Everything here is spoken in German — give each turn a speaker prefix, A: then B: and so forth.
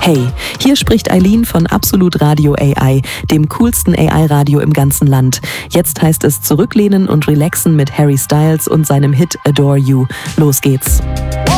A: Hey, hier spricht Eileen von Absolut Radio AI, dem coolsten AI-Radio im ganzen Land. Jetzt heißt es zurücklehnen und relaxen mit Harry Styles und seinem Hit Adore You. Los geht's.